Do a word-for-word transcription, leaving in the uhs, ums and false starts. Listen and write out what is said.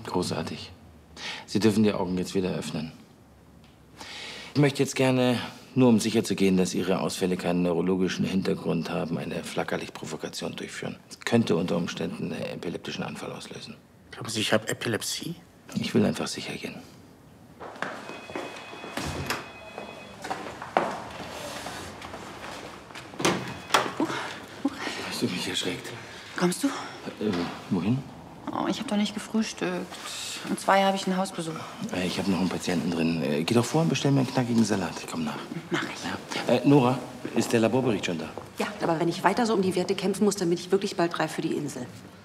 Großartig. Sie dürfen die Augen jetzt wieder öffnen. Ich möchte jetzt gerne, nur um sicherzugehen, dass Ihre Ausfälle keinen neurologischen Hintergrund haben, eine Flackerlichtprovokation durchführen. Es könnte unter Umständen einen epileptischen Anfall auslösen. Glauben Sie, ich habe Epilepsie? Ich will einfach sicher gehen. Uh, uh. Hast du mich erschreckt? Kommst du? Äh, wohin? Oh, ich habe doch nicht gefrühstückt. Um zwei habe ich einen Hausbesuch. Äh, ich habe noch einen Patienten drin. Äh, geh doch vor und bestell mir einen knackigen Salat. Ich komm nach. Mach ich. Ja. Äh, Nora, ist der Laborbericht schon da? Ja, aber wenn ich weiter so um die Werte kämpfen muss, dann bin ich wirklich bald reif für die Insel.